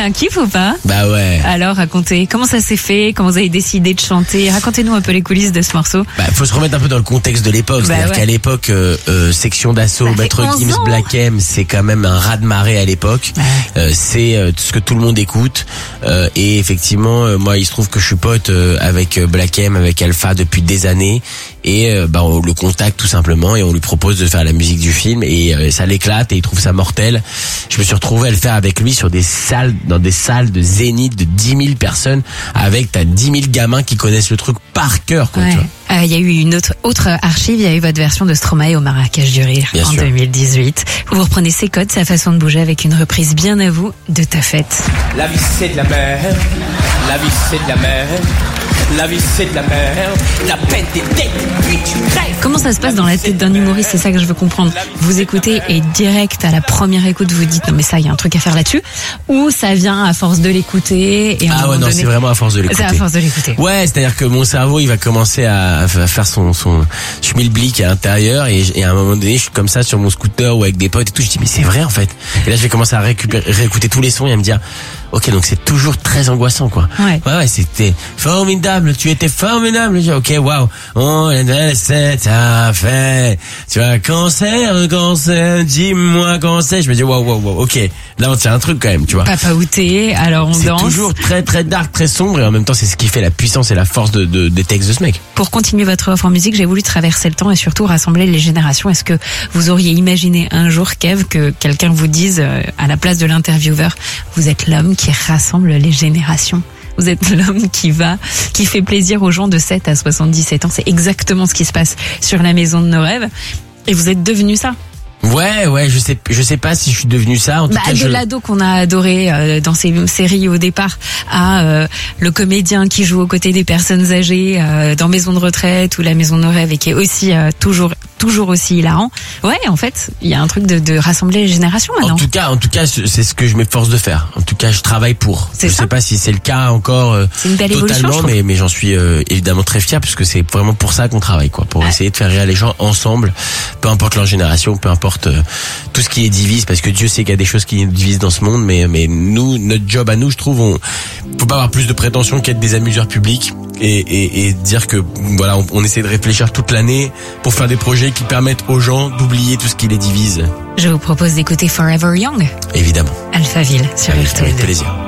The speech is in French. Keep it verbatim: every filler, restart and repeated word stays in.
un kiff ou pas? Bah ouais. Alors racontez, comment ça s'est fait? Comment vous avez décidé de chanter? Racontez-nous un peu les coulisses de ce morceau. Bah faut se remettre un peu dans le contexte de l'époque. Bah C'est-à-dire ouais. qu'à l'époque, euh, euh, Section d'Assaut, Ça fait Maître onze Gims, ans. Black M, c'est quand même un raz-de-marée à l'époque. Ouais. Euh, c'est euh, ce que tout le monde écoute. Euh, et effectivement, euh, moi il se trouve que je suis pote euh, avec euh, Black M, avec Alpha depuis des années. Et euh, bah on le contacte tout simplement et on lui propose de faire la musique du film et euh, ça l'éclate et il trouve ça mortel. Je me suis retrouvé à le faire avec lui sur des salles, dans des salles de zénith de dix mille personnes avec t'as dix mille gamins qui connaissent le truc par cœur, quoi. Ouais. Tu vois. Euh, Il y a eu une autre, autre archive, il y a eu votre version de Stromae au Marrakech du Rire Bien en sûr. deux mille dix-huit. Vous reprenez ses codes, sa façon de bouger avec une reprise bien à vous de Ta Fête. La vie c'est de la mer, la vie c'est de la mer, la vie c'est de la mer, la peine des têtes, puis tu crèves. Comment ça se passe dans la tête d'un humoriste? C'est ça que je veux comprendre. Vous écoutez et direct à la première écoute vous dites non mais ça il y a un truc à faire là-dessus, ou ça vient à force de l'écouter et à un Ah ouais, moment non, donné- c'est vraiment à force de l'écouter. C'est à force de l'écouter. Ouais, c'est-à-dire que mon cerveau, il va commencer à, à faire son, son schmilblick à l'intérieur et, et à un moment donné, je suis comme ça sur mon scooter ou avec des potes et tout, je dis mais c'est vrai en fait. Et là, je vais commencer à récupérer, réécouter tous les sons et à me dire, ok, donc c'est toujours très angoissant, quoi. Ouais. Ouais, ouais, c'était formidable, tu étais formidable. Je dis, ok, waouh, on est c'est ta fait. Tu vois, cancer, cancer, dis-moi quand c'est. Je me dis, waouh, waouh, waouh, ok. Là, on tient un truc quand même, tu vois. Papa outé, alors on C'est danse. toujours très très dark, très sombre et en même temps c'est ce qui fait la puissance et la force de, de, des textes de ce mec. Pour continuer votre offre en musique, j'ai voulu traverser le temps et surtout rassembler les générations. Est-ce que vous auriez imaginé un jour, Kev, que quelqu'un vous dise euh, à la place de l'intervieweur, vous êtes l'homme qui rassemble les générations? Vous êtes l'homme qui va, qui fait plaisir aux gens de sept à soixante-dix-sept ans. C'est exactement ce qui se passe sur la maison de nos rêves. Et vous êtes devenu ça. Ouais, ouais, je sais, je sais pas si je suis devenu ça. En tout Bah, cas, de je... l'ado qu'on a adoré euh, dans ces séries au départ à euh, le comédien qui joue aux côtés des personnes âgées euh, dans Maison de retraite ou La Maison de nos rêves et qui est aussi euh, toujours toujours aussi hilarant. Ouais, en fait, il y a un truc de, de rassembler les générations maintenant. En tout cas, en tout cas, c'est ce que je m'efforce de faire. En tout cas, je travaille pour. C'est je ça. sais pas si c'est le cas encore euh, C'est une belle évolution, je totalement, trouve. mais mais j'en suis euh, évidemment très fier parce que c'est vraiment pour ça qu'on travaille, quoi, pour Ouais. essayer de faire rire les gens ensemble, peu importe leur génération, peu importe euh, tout ce qui les divise, parce que Dieu sait qu'il y a des choses qui nous divisent dans ce monde, mais mais nous, notre job à nous, je trouve, on faut pas avoir plus de prétention qu'être des amuseurs publics et et, et dire que voilà, on, on essaie de réfléchir toute l'année pour faire des projets qui permettent aux gens d'oublier tout ce qui les divise. Je vous propose d'écouter Forever Young, Évidemment. Alphaville sur Avec, R T L avec deux. plaisir.